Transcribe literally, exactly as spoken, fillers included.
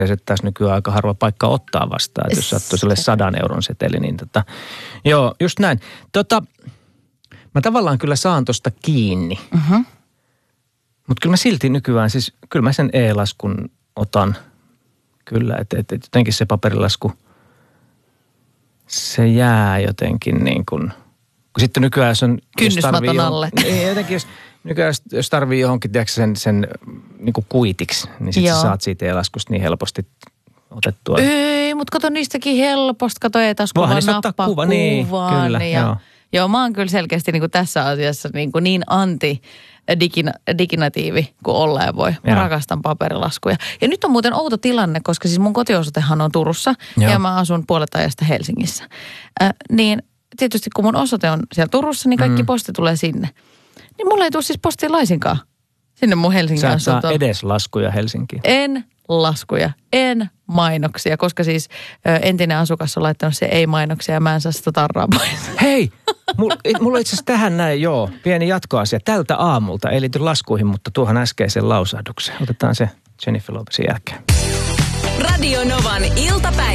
Ja se taas nykyään aika harva paikka ottaa vastaan, että jos sattuu sille sadan euron seteli, niin tota, joo, just näin. Tota, mä tavallaan kyllä saan tosta kiinni, Uh-huh. mutta kyllä mä silti nykyään, siis kyllä mä sen e-laskun otan kyllä, että et, et jotenkin se paperilasku, se jää jotenkin niin kuin, kun sitten nykyään jos on... Kynnysmaton alle. Niin jotenkin jos... Nykyään, jos tarvii johonkin, tiedätkö, sen, sen niin kuin kuitiksi, niin sitten sä saat siitä e-laskusta niin helposti otettua. Ei, mutta kato niistäkin helposti. Kato e-taskuva nappaa kuva, niin, kyllä, ja, joo. joo, mä oon kyllä selkeästi niin kuin tässä asiassa niin, kuin niin anti-diginatiivi kuin olleen voi. Mä joo. rakastan paperilaskuja. Ja nyt on muuten outo tilanne, koska siis mun kotiosoitehan on Turussa joo. ja mä asun puolet ajasta Helsingissä. Äh, niin tietysti kun mun osoite on siellä Turussa, niin kaikki mm. posti tulee sinne. Niin mulla ei tule siis postia laisinkaan sinne mun Helsingin asuntoon. Sä et saa asuntoon. edes laskuja Helsinkiin. En laskuja, en mainoksia, koska siis ö, entinen asukas on laittanut se ei-mainoksia ja mä en saa sitä tarraa pois. Hei, mulla, mulla itse asiassa tähän näin, joo, pieni jatkoasia tältä aamulta. Ei liity laskuihin, mutta tuohon äskeiseen lausahdukseen. Otetaan se Jennifer Lopezin jälkeen. Radio Novan iltapäivä.